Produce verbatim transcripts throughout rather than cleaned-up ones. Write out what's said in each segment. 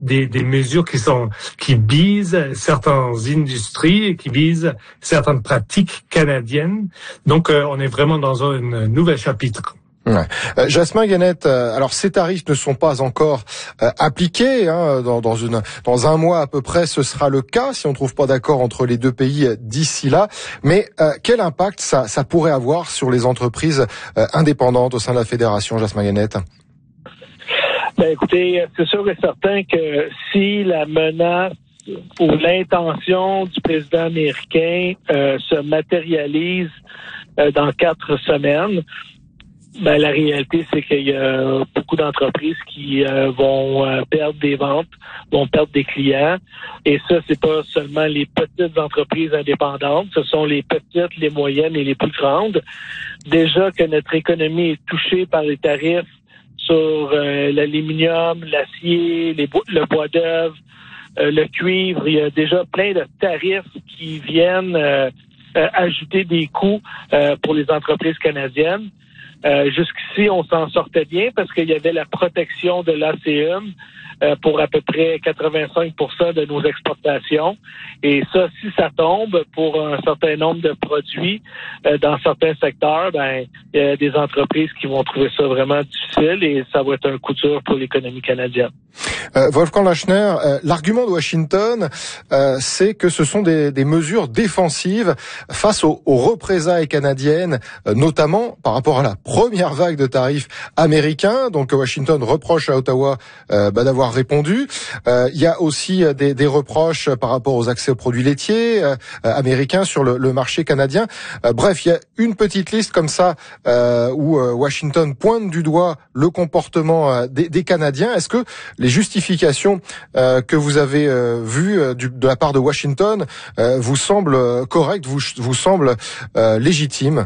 des, des mesures qui sont qui visent certaines industries et qui visent certaines pratiques canadiennes. Donc, euh, on est vraiment dans un nouvel chapitre. Ouais. Euh, Jasmin Guenette, euh, alors ces tarifs ne sont pas encore euh, appliqués. Hein, dans, dans, une, dans un mois à peu près, ce sera le cas si on ne trouve pas d'accord entre les deux pays euh, d'ici là. Mais euh, quel impact ça, ça pourrait avoir sur les entreprises euh, indépendantes au sein de la fédération, Jasmin Guenette? Ben écoutez, c'est sûr et certain que si la menace ou l'intention du président américain euh, se matérialise euh, dans quatre semaines, ben la réalité, c'est qu'il y a beaucoup d'entreprises qui euh, vont euh, perdre des ventes, vont perdre des clients. Et ça, c'est pas seulement les petites entreprises indépendantes, ce sont les petites, les moyennes et les plus grandes. Déjà que notre économie est touchée par les tarifs sur euh, l'aluminium, l'acier, les bo- le bois d'œuvre, euh, le cuivre, il y a déjà plein de tarifs qui viennent euh, euh, ajouter des coûts euh, pour les entreprises canadiennes. Euh, jusqu'ici, on s'en sortait bien parce qu'il y avait la protection de l'A C M euh, pour à peu près quatre-vingt-cinq pour cent de nos exportations. Et ça, si ça tombe pour un certain nombre de produits euh, dans certains secteurs, ben il y a des entreprises qui vont trouver ça vraiment difficile et ça va être un coup dur pour l'économie canadienne. Euh, Wolfgang Lachner, euh, l'argument de Washington, euh, c'est que ce sont des, des mesures défensives face aux, aux représailles canadiennes, euh, notamment par rapport à la première vague de tarifs américains. Donc Washington reproche à Ottawa euh, bah, d'avoir répondu. Euh, il y a aussi des, des reproches par rapport aux accès aux produits laitiers euh, américains sur le, le marché canadien. Euh, bref, il y a une petite liste comme ça euh, où euh, Washington pointe du doigt le comportement euh, des, des Canadiens. Est-ce que les justifications euh, que vous avez euh, vues euh, du, de la part de Washington euh, vous semblent euh, correctes, vous, vous semblent euh, légitimes?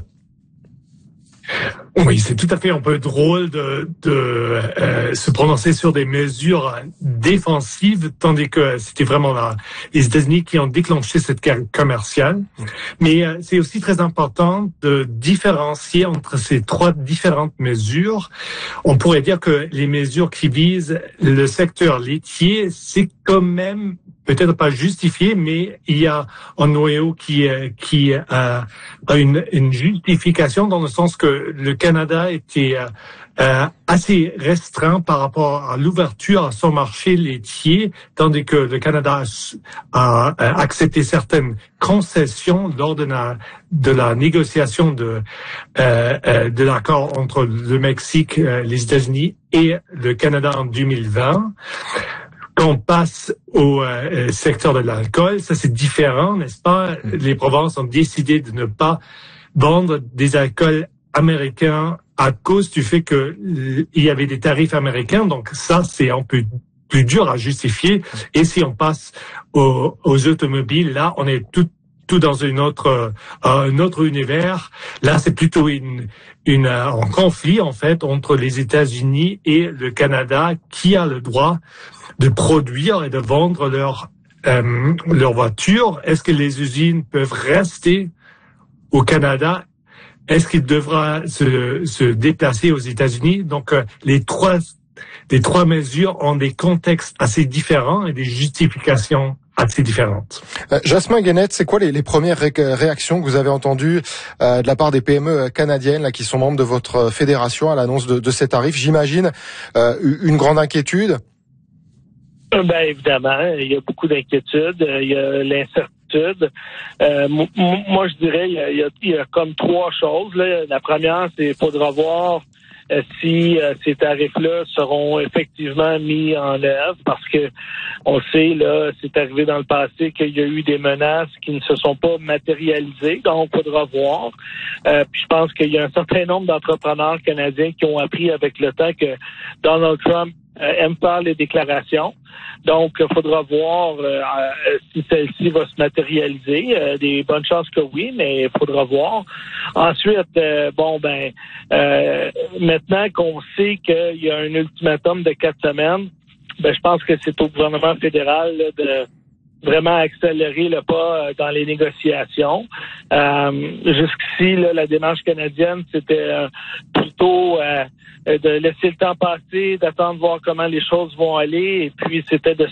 Oui, c'est tout à fait un peu drôle de, de euh, se prononcer sur des mesures défensives, tandis que c'était vraiment là, les États-Unis qui ont déclenché cette guerre commerciale. Mais euh, c'est aussi très important de différencier entre ces trois différentes mesures. On pourrait dire que les mesures qui visent le secteur laitier, c'est quand même peut-être pas justifié, mais il y a un noyau qui qui euh, a une, une justification dans le sens que le Canada était euh, euh, assez restreint par rapport à l'ouverture à son marché laitier, tandis que le Canada a, a accepté certaines concessions lors de la de la négociation de euh, euh, de l'accord entre le Mexique, euh, les États-Unis et le Canada en deux mille vingt. Quand on passe au euh, secteur de l'alcool, ça c'est différent, n'est-ce pas? Les provinces ont décidé de ne pas vendre des alcools américains à cause du fait que euh, il y avait des tarifs américains. Donc ça, c'est un peu plus dur à justifier. Et si on passe aux, aux automobiles, là, on est tout tout dans une autre euh, un autre univers. Là, c'est plutôt une une euh, un conflit en fait entre les États-Unis et le Canada qui a le droit de produire et de vendre leur euh, leur voiture. Est-ce que les usines peuvent rester au Canada? Est-ce qu'il devra se, se déplacer aux États-Unis? Donc, euh, les trois, les trois mesures ont des contextes assez différents et des justifications assez différentes. Euh, Jasmin Guenette, c'est quoi les, les premières ré- réactions que vous avez entendues euh, de la part des P M E canadiennes là, qui sont membres de votre fédération à l'annonce de, de ces tarifs? J'imagine euh, une grande inquiétude. Ben évidemment, il y a beaucoup d'inquiétudes, il y a l'incertitude. Euh, m- moi, je dirais, il y, a, il, y a, il y a comme trois choses. Là. La première, c'est qu'il faudra voir euh, si euh, ces tarifs-là seront effectivement mis en œuvre, parce que on sait, là, c'est arrivé dans le passé qu'il y a eu des menaces qui ne se sont pas matérialisées, donc il faudra voir. Euh, puis je pense qu'il y a un certain nombre d'entrepreneurs canadiens qui ont appris avec le temps que Donald Trump euh, aime faire les déclarations. Donc, il faudra voir euh, si celle-ci va se matérialiser. Euh, des bonnes chances que oui, mais il faudra voir. Ensuite, euh, bon, ben, euh, maintenant qu'on sait qu'il y a un ultimatum de quatre semaines, ben, je pense que c'est au gouvernement fédéral là, de vraiment accélérer le pas dans les négociations. Euh, jusqu'ici, là, la démarche canadienne, c'était euh, plutôt euh, de laisser le temps passer, d'attendre voir comment les choses vont aller, et puis c'était de